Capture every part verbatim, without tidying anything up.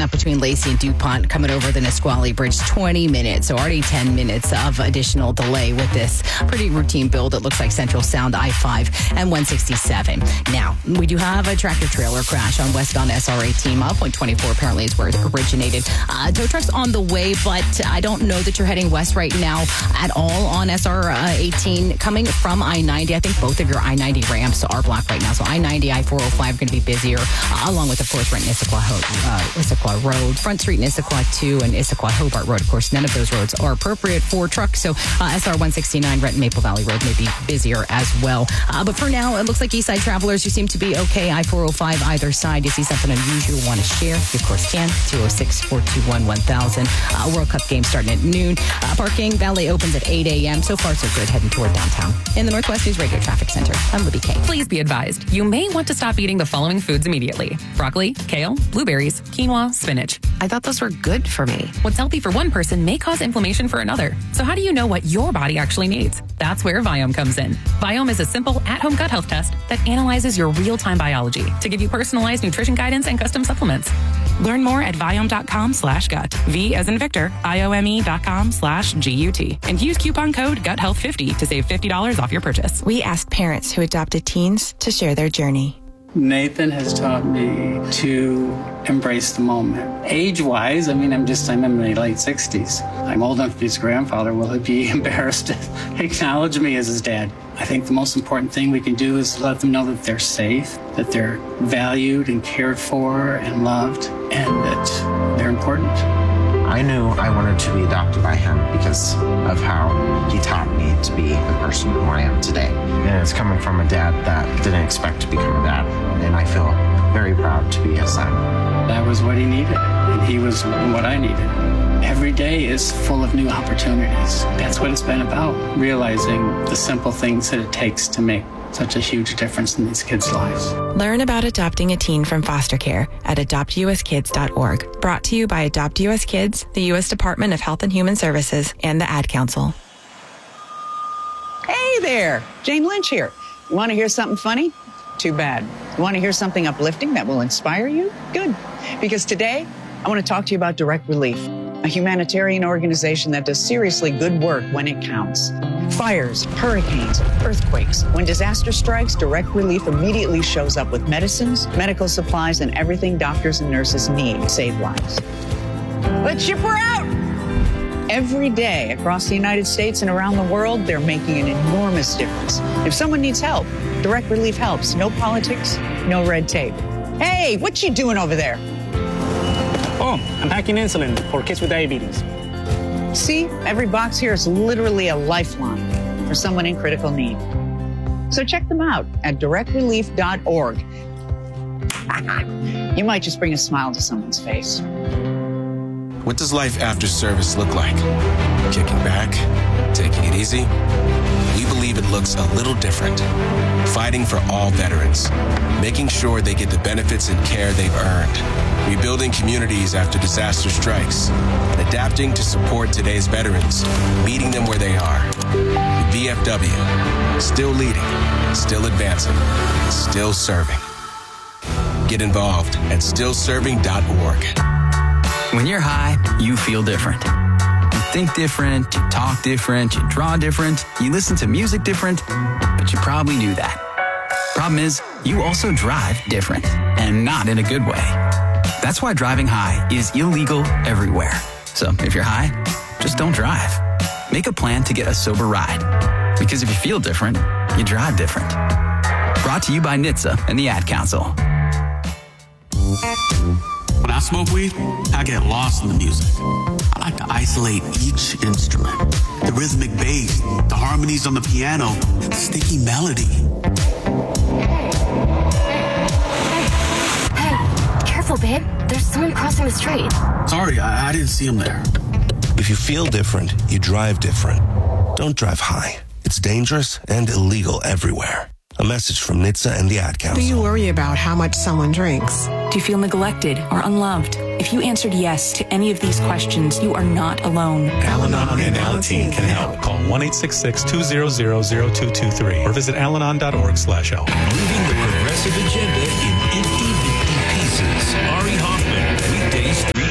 up between Lacey and DuPont coming over the Nisqually Bridge. twenty minutes, so already ten minutes of additional delay with this pretty routine build. It looks like Central Sound, I five, and one sixty-seven. Now, we do have a tractor trailer crash on westbound S R eighteen. Mile Point twenty-four apparently is where it originated. Uh, tow truck's on the way, but I don't know that you're heading west right now at all on S R eighteen. Coming from I ninety, I think both of your I ninety ramps are blocked right now. So I ninety, I four oh five are going to be busier, uh, along with, of course, Renton Issaquah, uh, Issaquah Road, Front Street and Issaquah two, and Issaquah Hobart Road. Of course, none of those roads are appropriate for trucks. So uh, S R one sixty-nine, Renton Maple Valley Road may be busier as well. Uh, but for now, it looks like East Side travelers, you seem to be okay. I four oh five either side. You see something unusual you want to share, you of course can. two oh six, four two one, one thousand. Uh, World Cup game starting at noon. Uh, parking, valet opens at eight a.m. So far, so good, heading toward downtown. In the Northwest News Radio Traffic Center, I'm Libby K. Please be advised, you may want to stop eating the following foods immediately. Broccoli, kale, blueberries, quinoa, spinach. I thought those were good for me. What's healthy for one person may cause inflammation for another. So how do you know what your body actually needs? That's where Viome comes in. Viome is a simple at-home gut health test that analyzes your real-time biology to give you personalized nutrition guidance and custom supplements. Learn more at Viome.com slash gut. V as in Victor, I-O-M-E dot com slash G-U-T. And use coupon code gut health fifty to save fifty dollars off your purchase. We asked parents who adopted teens to share their journey. Nathan has taught me to embrace the moment. Age-wise, I mean, I'm just, I'm in my late sixties. I'm old enough to be his grandfather. Will he be embarrassed to acknowledge me as his dad? I think the most important thing we can do is let them know that they're safe, that they're valued and cared for and loved, and that they're important. I knew I wanted to be adopted by him because of how he taught me to be the person who I am today. And it's coming from a dad that didn't expect to become a dad. And I feel very proud to be his son. That was what he needed, and he was what I needed. Every day is full of new opportunities. That's what it's been about, realizing the simple things that it takes to make such a huge difference in these kids' lives. Learn about adopting a teen from foster care at adopt u s kids dot org. Brought to you by Adopt U S Kids, the U S Department of Health and Human Services, and the Ad Council. Hey there, Jane Lynch here. You want to hear something funny? Too bad. You want to hear something uplifting that will inspire you? Good. Because today, I want to talk to you about Direct Relief, a humanitarian organization that does seriously good work when it counts. Fires, hurricanes, earthquakes. When disaster strikes, Direct Relief immediately shows up with medicines, medical supplies, and everything doctors and nurses need to save lives. Let's ship her out! Every day across the United States and around the world, they're making an enormous difference. If someone needs help, Direct Relief helps. No politics, no red tape. Hey, what you doing over there? Oh, I'm packing insulin for kids with diabetes. See, every box here is literally a lifeline for someone in critical need. So check them out at direct relief dot org. You might just bring a smile to someone's face. What does life after service look like? Kicking back? Taking it easy? We believe it looks a little different. Fighting for all veterans. Making sure they get the benefits and care they've earned. Rebuilding communities after disaster strikes. And adapting to support today's veterans. Meeting them where they are. With V F W. Still leading. Still advancing. Still serving. Get involved at still serving dot org. When you're high, you feel different. You think different, you talk different, you draw different, you listen to music different, but you probably knew that. Problem is, you also drive different, and not in a good way. That's why driving high is illegal everywhere. So if you're high, just don't drive. Make a plan to get a sober ride. Because if you feel different, you drive different. Brought to you by N H T S A and the Ad Council. When I smoke weed, I get lost in the music. I like to isolate each instrument. The rhythmic bass, the harmonies on the piano, the sticky melody. Hey, careful, babe. There's someone crossing the street. Sorry, I, I didn't see him there. If you feel different, you drive different. Don't drive high. It's dangerous and illegal everywhere. A message from N H T S A and the Ad Council. Do you worry about how much someone drinks? Do you feel neglected or unloved? If you answered yes to any of these questions, you are not alone. Al-Anon and Alateen can help. Call one eight six six, two zero zero, zero two two three or visit alanon dot org slash help. Moving the progressive agenda in nifty, nifty pieces. Ari Hoffman, weekdays three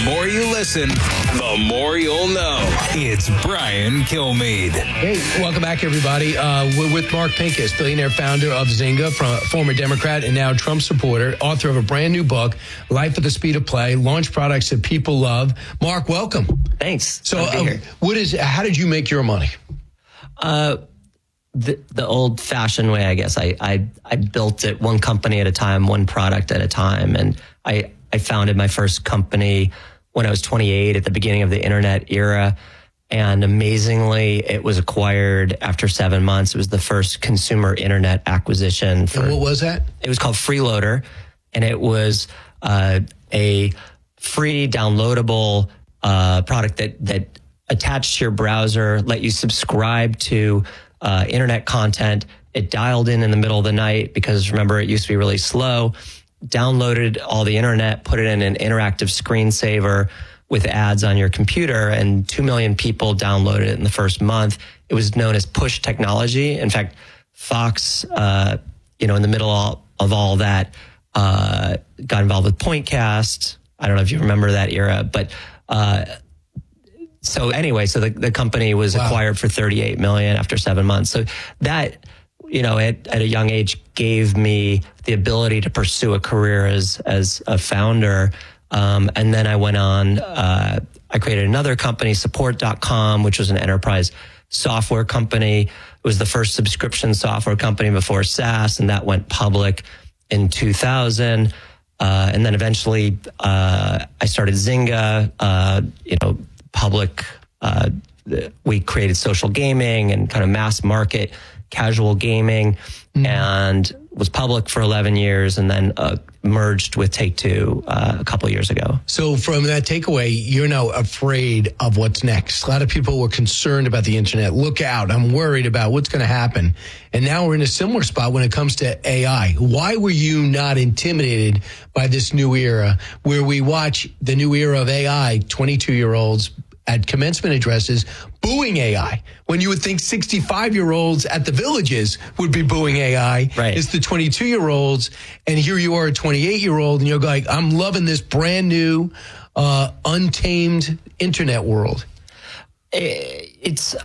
more you listen, the more you'll know. It's Brian Kilmeade. Hey, welcome back, everybody. Uh, we're with Mark Pincus, billionaire founder of Zynga, from, former Democrat and now Trump supporter, author of a brand new book, Life at the Speed of Play, launch products that people love. Mark, welcome. Thanks. So, uh, what is? How did you make your money? Uh, the, the old-fashioned way, I guess. I, I I built it one company at a time, one product at a time, and I I founded my first company when I was twenty-eight at the beginning of the internet era. And amazingly, it was acquired after seven months. It was the first consumer internet acquisition. For, and what was that? It was called Freeloader, and it was uh, a free downloadable uh, product that that attached to your browser, let you subscribe to uh, internet content. It dialed in in the middle of the night because, remember, it used to be really slow. Downloaded all the internet, put it in an interactive screensaver with ads on your computer, and two million people downloaded it in the first month. It was known as push technology. In fact, Fox, uh, you know, in the middle of all that, uh, got involved with Pointcast. I don't know if you remember that era, but uh, so anyway, so the, the company was wow. acquired for thirty-eight million after seven months. So that, you know, at, at a young age gave me the ability to pursue a career as, as a founder. Um, and then I went on, uh, I created another company, support dot com, which was an enterprise software company. It was the first subscription software company before SaaS, and that went public in two thousand. Uh, and then eventually, uh, I started Zynga, uh, you know, public, uh, we created social gaming and kind of mass market casual gaming, mm-hmm. and was public for eleven years, and then uh, merged with Take-Two uh, a couple of years ago. So from that takeaway, you're now afraid of what's next. A lot of people were concerned about the internet. Look out, I'm worried about what's going to happen. And now we're in a similar spot when it comes to A I. Why were you not intimidated by this new era where we watch the new era of A I, twenty-two-year-olds at commencement addresses booing A I, when you would think sixty-five-year-olds at the villages would be booing A I? Right. It's the twenty-two-year-olds, and here you are, a twenty-eight-year-old, and you're like, I'm loving this brand new, uh, untamed internet world. It's,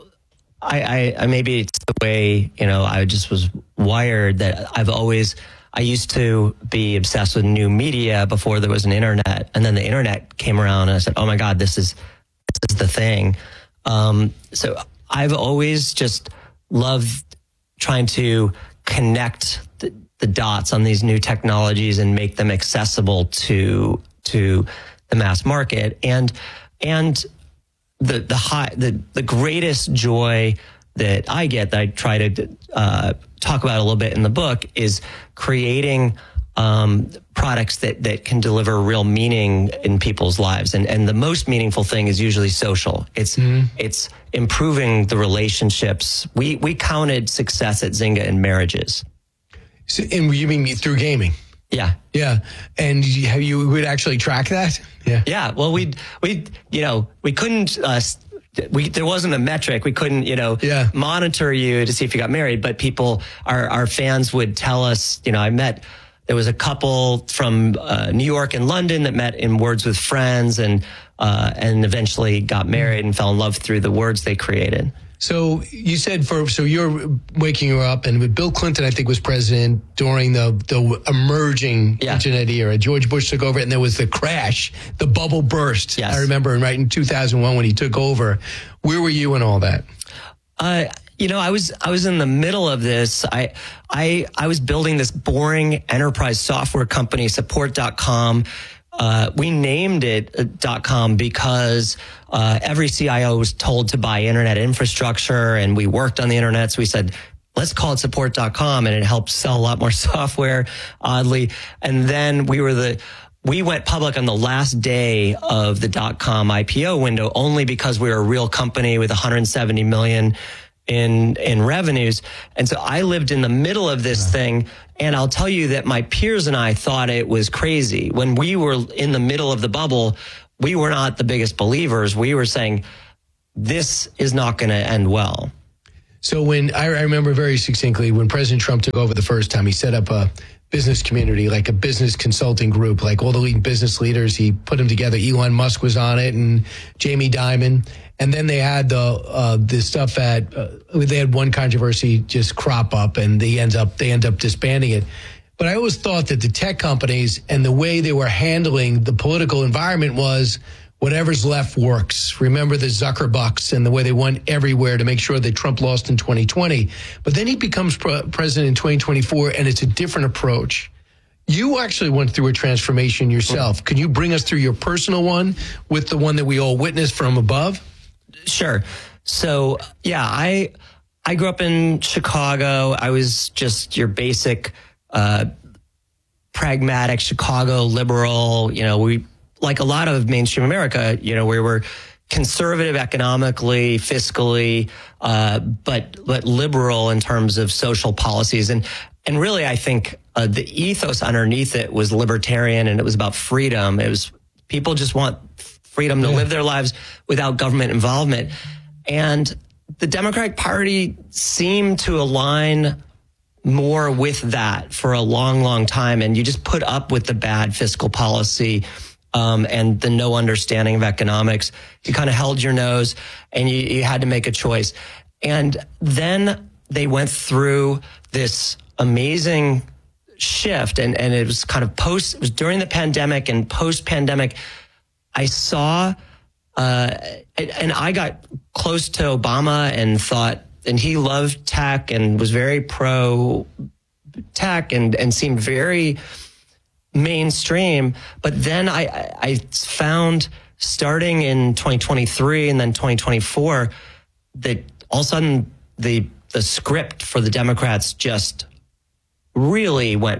I, I, I, maybe it's the way, you know, I just was wired that I've always, I used to be obsessed with new media before there was an internet, and then the internet came around, and I said, oh my God, this is, this is the thing. Um, so I've always just loved trying to connect the, the dots on these new technologies and make them accessible to, to the mass market. And, and the, the high, the, the greatest joy that I get, that I try to, uh, talk about a little bit in the book, is creating, um, products that, that can deliver real meaning in people's lives. And, and the most meaningful thing is usually social. It's, mm-hmm. it's improving the relationships. We, we counted success at Zynga in marriages. So, and you mean through gaming? Yeah. Yeah. And you, have you would actually track that? Yeah. Yeah. Well, we, we, you know, we couldn't, uh, we, there wasn't a metric. We couldn't, you know, yeah. monitor you to see if you got married, but people, our, our fans would tell us, you know, I met, there was a couple from uh, New York and London that met in Words with Friends, and uh, and eventually got married and fell in love through the words they created. So you said for so you're waking her up, and Bill Clinton, I think, was president during the the emerging yeah. internet era. George Bush took over, and there was the crash, the bubble burst. Yes. I remember, right in two thousand one when he took over. Where were you in all that? Uh, you know, I was I was in the middle of this. I I I was building this boring enterprise software company, support dot com. Uh, we named it .com because uh, every C I O was told to buy internet infrastructure, and we worked on the internet. So we said, let's call it support dot com, and it helped sell a lot more software, oddly. And then we were the we went public on the last day of the .com I P O window, only because we were a real company with one hundred seventy million in in revenues. And so I lived in the middle of this thing, and I'll tell you that my peers and I thought it was crazy. When we were in the middle of the bubble, we were not the biggest believers. We were saying, this is not going to end well. So when I, I remember very succinctly when President Trump took over the first time, he set up a business community, like a business consulting group, like all the leading business leaders. He put them together. Elon Musk was on it, and Jamie Dimon. And then they had the uh, the stuff at uh, they had one controversy just crop up, and they end up they end up disbanding it. But I always thought that the tech companies and the way they were handling the political environment was whatever's left works. Remember the Zuckerbucks and the way they went everywhere to make sure that Trump lost in twenty twenty. But then he becomes pre- president in twenty twenty-four, and it's a different approach. You actually went through a transformation yourself. Can you bring us through your personal one with the one that we all witnessed from above? Sure. So, yeah, I I grew up in Chicago. I was just your basic uh, pragmatic Chicago liberal. You know, we, like a lot of mainstream America, you know, we were conservative economically, fiscally, uh, but but liberal in terms of social policies. And and really, I think uh, the ethos underneath it was libertarian, and it was about freedom. It was people just want freedom to yeah. live their lives without government involvement. And the Democratic Party seemed to align more with that for a long, long time. And you just put up with the bad fiscal policy um, and the no understanding of economics. You kind of held your nose, and you, you had to make a choice. And then they went through this amazing shift, and, and it was kind of post, it was during the pandemic and post-pandemic. I saw, uh, and I got close to Obama and thought, and he loved tech and was very pro tech and, and seemed very mainstream. But then I, I found starting in twenty twenty-three and then twenty twenty-four that all of a sudden the, the script for the Democrats just really went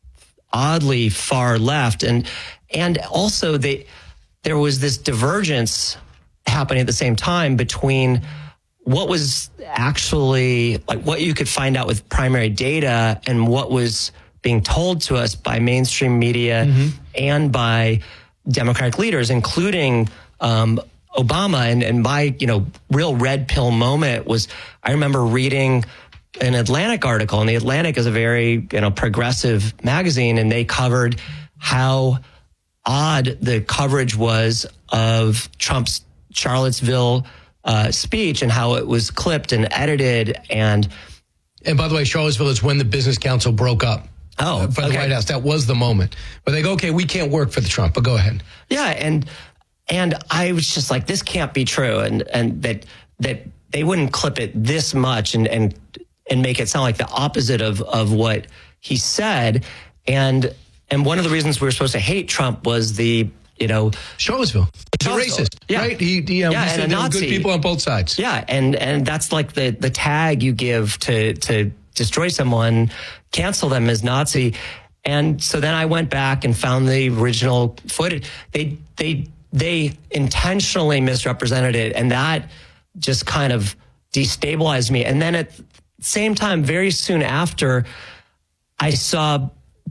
oddly far left. And, and also they, there was this divergence happening at the same time between what was actually like what you could find out with primary data and what was being told to us by mainstream media mm-hmm. and by Democratic leaders, including um, Obama. And, and my, you know, real red pill moment was I remember reading an Atlantic article, and the Atlantic is a very, you know, progressive magazine, and they covered how odd the coverage was of Trump's Charlottesville uh, speech and how it was clipped and edited. And and by the way, Charlottesville is when the Business Council broke up. Oh, uh, for the okay. White House. That was the moment. But they go, okay, we can't work for the Trump, but go ahead. Yeah, and and I was just like, this can't be true, and and that that they wouldn't clip it this much and and and make it sound like the opposite of of what he said. And and one of the reasons we were supposed to hate Trump was the, you know, Charlottesville. He's a racist, yeah. right? He, he, um, yeah, he said and a there were Nazi. good people on both sides. Yeah, and and that's like the the tag you give to to destroy someone, cancel them as Nazi. And so then I went back and found the original footage. They they they intentionally misrepresented it, and that just kind of destabilized me. And then at the same time, very soon after, I saw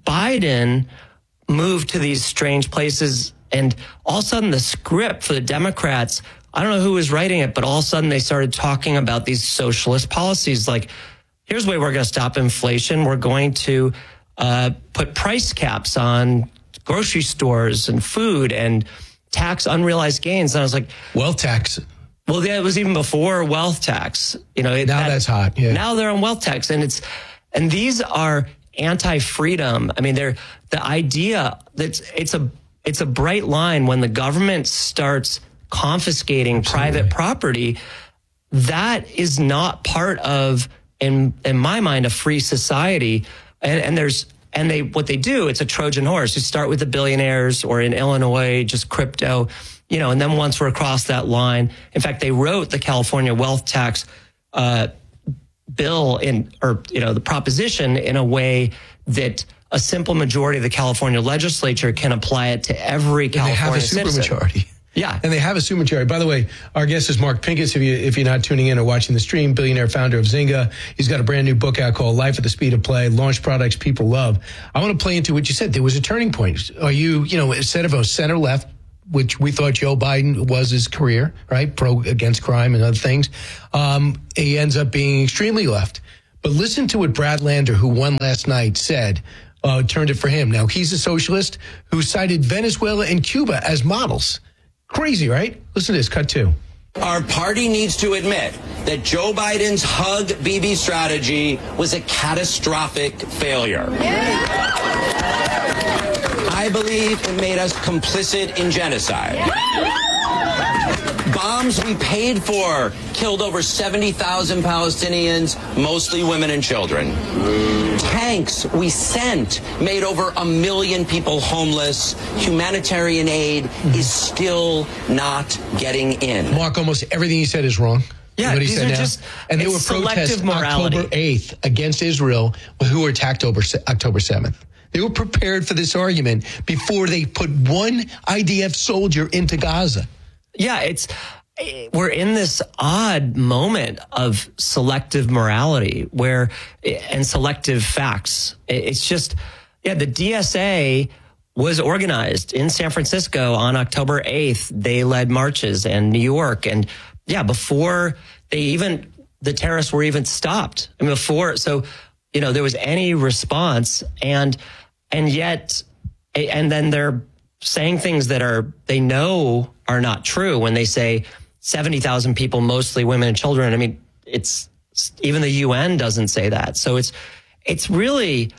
Biden move to these strange places, and all of a sudden the script for the Democrats, I don't know who was writing it, but all of a sudden they started talking about these socialist policies. Like, here's the way we're going to stop inflation. We're going to uh, put price caps on grocery stores and food and tax unrealized gains. And I was like, wealth tax. Well, yeah, it was even before wealth tax. You know, it, now that, that's hot. Yeah. Now they're on wealth tax, and it's and these are anti-freedom. I mean, they're the idea that it's a it's a bright line when the government starts confiscating Absolutely. private property. That is not part of, in in my mind, a free society. And, and there's and they what they do, it's a Trojan horse. You start with the billionaires, or in Illinois, just crypto. You know, and then once we're across that line, in fact, they wrote the California wealth tax uh, bill in, or, you know, the proposition in a way that a simple majority of the California legislature can apply it to every and California citizen. They have a supermajority. Yeah. And they have a supermajority. By the way, our guest is Mark Pincus. If, you, if you're not tuning in or watching the stream, billionaire founder of Zynga. He's got a brand new book out called Life at the Speed of Play, Launch Products People Love. I want to play into what you said. There was a turning point. Are you, you know, instead of a center-left which we thought Joe Biden was his career, right? Pro against crime and other things. Um, he ends up being extremely left. But listen to what Brad Lander, who won last night, said, uh, turned it for him. Now, he's a socialist who cited Venezuela and Cuba as models. Crazy, right? Listen to this, cut two. Our party needs to admit that Joe Biden's Hug Bibi strategy was a catastrophic failure. I believe it made us complicit in genocide. Bombs we paid for killed over seventy thousand Palestinians, mostly women and children. Tanks we sent made over a million people homeless. Humanitarian aid is still not getting in. Mark, almost everything he said is wrong. Yeah, what he these said are now. just and they were selective protests morality. October eighth against Israel, who were attacked over October seventh. They were prepared for this argument before they put one I D F soldier into Gaza. Yeah, it's we're in this odd moment of selective morality where and selective facts. It's just, yeah, the D S A was organized in San Francisco on October eighth. They led marches and New York. And yeah, before they even, the terrorists were even stopped. I mean, before, so, you know, there was any response and, and yet, and then they're saying things that are, they know are not true when they say seventy thousand people, mostly women and children. I mean, it's, even the U N doesn't say that. So it's, it's really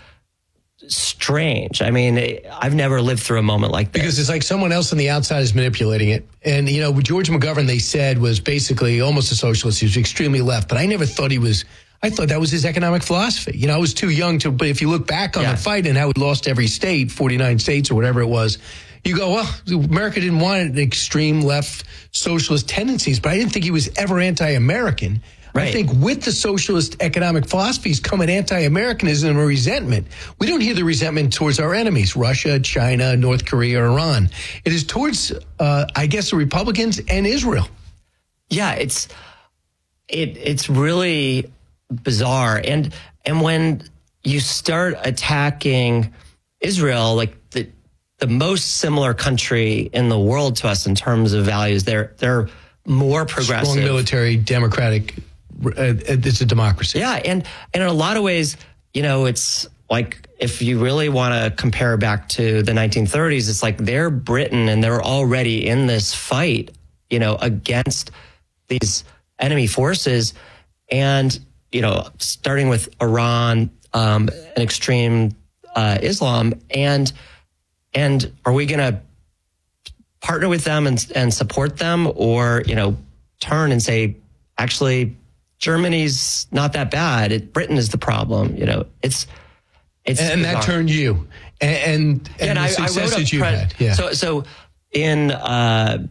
strange. I mean, I've never lived through a moment like this. Because it's like someone else on the outside is manipulating it. And, you know, George McGovern, they said, was basically almost a socialist. He was extremely left, but I never thought he was, I thought that was his economic philosophy. You know, I was too young to, but if you look back on yeah. the fight and how he lost every state, forty-nine states or whatever it was, you go, well, America didn't want an extreme left socialist tendencies, but I didn't think he was ever anti-American. Right. I think with the socialist economic philosophies come an anti-Americanism and a resentment. We don't hear the resentment towards our enemies, Russia, China, North Korea, Iran. It is towards, uh, I guess, the Republicans and Israel. Yeah, it's it it's really bizarre. And and when you start attacking Israel, like the the most similar country in the world to us in terms of values, they're they're more progressive. Strong military, democratic. Uh, it's a democracy. Yeah, and, and in a lot of ways, you know, it's like if you really want to compare back to the nineteen thirties, it's like they're Britain and they're already in this fight, you know, against these enemy forces. And, you know, starting with Iran um, and extreme uh, Islam. And and are we going to partner with them and, and support them or, you know, turn and say, actually, Germany's not that bad. It, Britain is the problem. You know, it's it's and bizarre. that turned you and and, and, and the I, successes I wrote you pre- had. Yeah. So so in uh,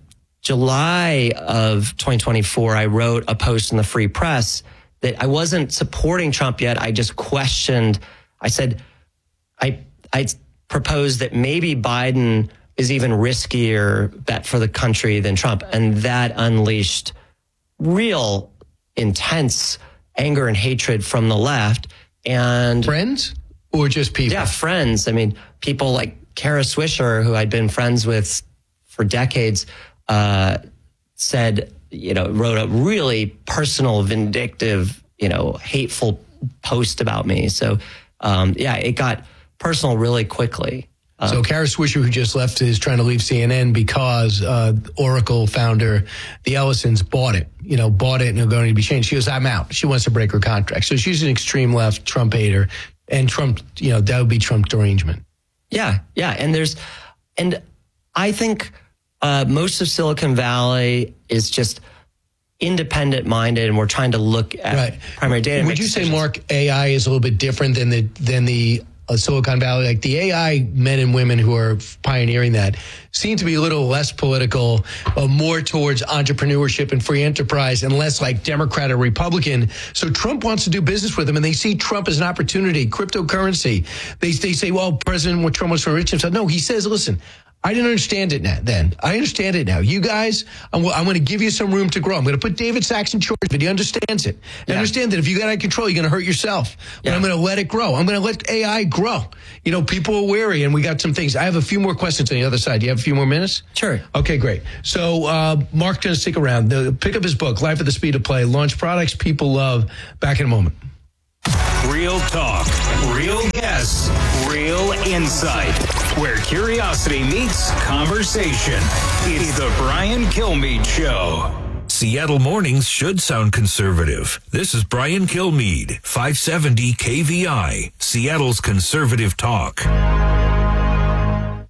July of twenty twenty-four, I wrote a post in the Free Press that I wasn't supporting Trump yet. I just questioned. I said I I proposed that maybe Biden is even riskier bet for the country than Trump, and that unleashed real intense anger and hatred from the left. And friends or just people? Yeah, friends. I mean, people like Kara Swisher, who I'd been friends with for decades, uh, said, you know, wrote a really personal, vindictive, you know, hateful post about me. So, um, yeah, it got personal really quickly. So Kara Swisher, who just left, is trying to leave C N N because uh, Oracle founder, the Ellisons, bought it. You know, bought it and are going to be changed. She goes, I'm out. She wants to break her contract. So she's an extreme left Trump hater. And Trump, you know, that would be Trump derangement. Yeah, yeah. And there's, and I think uh, most of Silicon Valley is just independent minded, and we're trying to look at right. primary data. Would you decisions. say, Mark, A I is a little bit different than the than the Uh, Silicon Valley, like the A I men and women who are pioneering that seem to be a little less political, uh, more towards entrepreneurship and free enterprise and less like Democrat or Republican. So Trump wants to do business with them and they see Trump as an opportunity, cryptocurrency. They, they say, well, President Trump wants to enrich himself. No, he says, listen, I didn't understand it now, then. I understand it now. You guys, I'm, I'm going to give you some room to grow. I'm going to put David Sachs in charge, but he understands it. Yeah. I understand that if you get out of control, you're going to hurt yourself. But yeah. I'm going to let it grow. I'm going to let A I grow. You know, people are wary, and we got some things. I have a few more questions on the other side. Do you have a few more minutes? Sure. Okay, great. So uh, Mark's going to stick around. The, pick up his book, Life at the Speed of Play, Launch Products People Love. Back in a moment. Real talk, real guests, real insight. Where curiosity meets conversation. It's the Brian Kilmeade Show. Seattle mornings should sound conservative. This is Brian Kilmeade, five seventy K V I, Seattle's conservative talk. Man,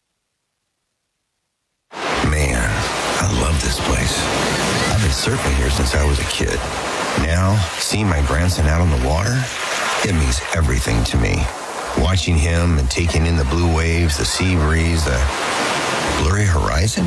I love this place. I've been surfing here since I was a kid. Now, seeing my grandson out on the water, it means everything to me. Watching him and taking in the blue waves, the sea breeze, the blurry horizon.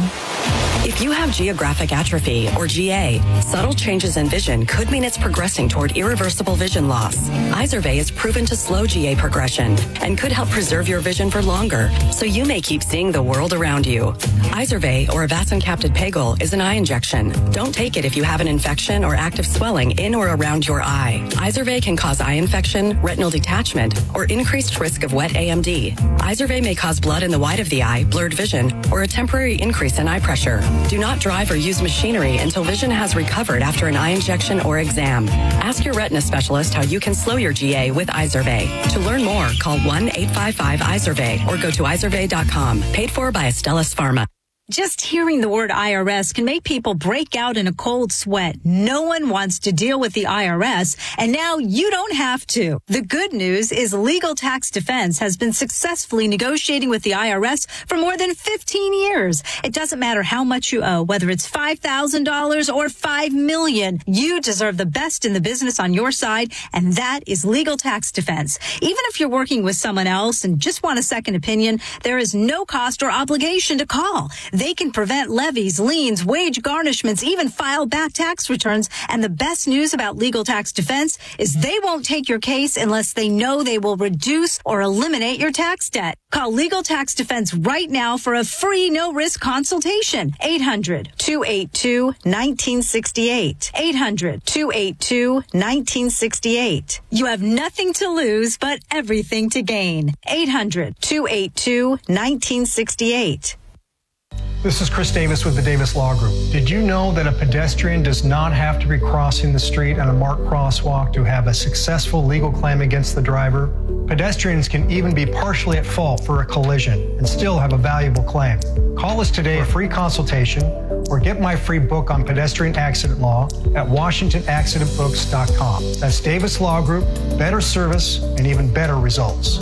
If you have geographic atrophy, or G A, subtle changes in vision could mean it's progressing toward irreversible vision loss. Izervay is proven to slow G A progression and could help preserve your vision for longer, so you may keep seeing the world around you. Izervay, or avacincaptad pegol, is an eye injection. Don't take it if you have an infection or active swelling in or around your eye. Izervay can cause eye infection, retinal detachment, or increased risk of wet A M D. Izervay may cause blood in the white of the eye, blurred vision, or a temporary increase in eye pressure. Do not drive or use machinery until vision has recovered after an eye injection or exam. Ask your retina specialist how you can slow your G A with Izervay. To learn more, call one eight five five Izervay or go to izervay dot com. Paid for by Astellas Pharma. Just hearing the word I R S can make people break out in a cold sweat. No one wants to deal with the I R S, and now you don't have to. The good news is Legal Tax Defense has been successfully negotiating with the I R S for more than fifteen years. It doesn't matter how much you owe, whether it's five thousand dollars or five million dollars. You deserve the best in the business on your side, and that is Legal Tax Defense. Even if you're working with someone else and just want a second opinion, there is no cost or obligation to call. They can prevent levies, liens, wage garnishments, even file back tax returns. And the best news about Legal Tax Defense is they won't take your case unless they know they will reduce or eliminate your tax debt. Call Legal Tax Defense right now for a free no-risk consultation. eight hundred, two eight two, one nine six eight. eight hundred, two eight two, one nine six eight. You have nothing to lose but everything to gain. eight hundred, two eight two, one nine six eight. This is Chris Davis with the Davis Law Group. Did you know that a pedestrian does not have to be crossing the street on a marked crosswalk to have a successful legal claim against the driver? Pedestrians can even be partially at fault for a collision and still have a valuable claim. Call us today for a free consultation or get my free book on pedestrian accident law at washington accident books dot com. That's Davis Law Group, better service and even better results.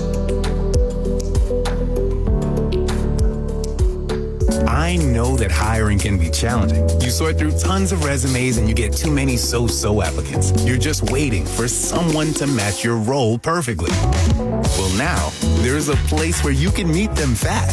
I know that hiring can be challenging. You sort through tons of resumes and you get too many so-so applicants. You're just waiting for someone to match your role perfectly. Well, now, there's a place where you can meet them fast.